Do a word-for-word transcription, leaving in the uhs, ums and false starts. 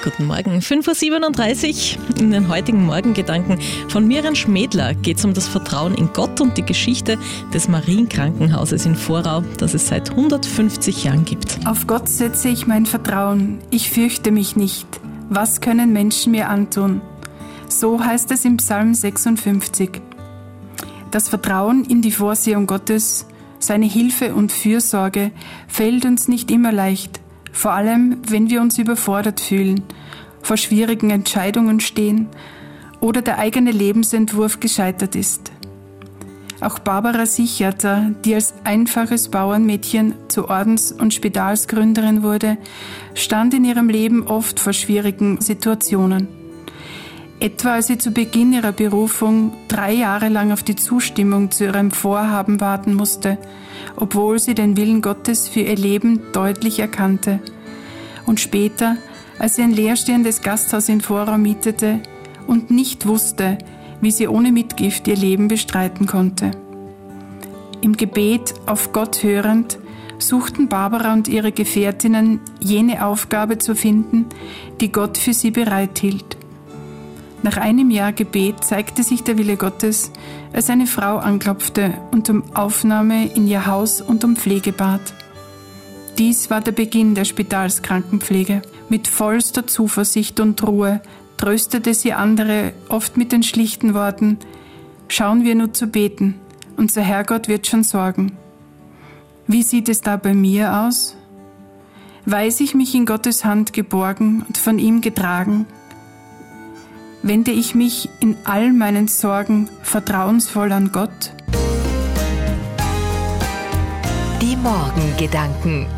Guten Morgen, fünf Uhr siebenunddreißig. In den heutigen Morgengedanken von Miriam Schmädler geht es um das Vertrauen in Gott und die Geschichte des Marienkrankenhauses in Vorau, das es seit hundertfünfzig Jahren gibt. Auf Gott setze ich mein Vertrauen, ich fürchte mich nicht. Was können Menschen mir antun? So heißt es im Psalm sechsundfünfzig. Das Vertrauen in die Vorsehung Gottes, seine Hilfe und Fürsorge fällt uns nicht immer leicht, vor allem wenn wir uns überfordert fühlen, vor schwierigen Entscheidungen stehen oder der eigene Lebensentwurf gescheitert ist. Auch Barbara Sicherter, die als einfaches Bauernmädchen zur Ordens- und Spitalsgründerin wurde, stand in ihrem Leben oft vor schwierigen Situationen. Etwa als sie zu Beginn ihrer Berufung drei Jahre lang auf die Zustimmung zu ihrem Vorhaben warten musste, obwohl sie den Willen Gottes für ihr Leben deutlich erkannte. Und später, als sie ein leerstehendes Gasthaus in Vorau mietete und nicht wusste, wie sie ohne Mitgift ihr Leben bestreiten konnte. Im Gebet auf Gott hörend suchten Barbara und ihre Gefährtinnen jene Aufgabe zu finden, die Gott für sie bereithielt. Nach einem Jahr Gebet zeigte sich der Wille Gottes, als eine Frau anklopfte und um Aufnahme in ihr Haus und um Pflege bat. Dies war der Beginn der Spitalskrankenpflege. Mit vollster Zuversicht und Ruhe tröstete sie andere oft mit den schlichten Worten: Schauen wir nur zu beten, unser Herrgott wird schon sorgen. Wie sieht es da bei mir aus? Weiß ich mich in Gottes Hand geborgen und von ihm getragen? Wende ich mich in all meinen Sorgen vertrauensvoll an Gott? Die Morgengedanken.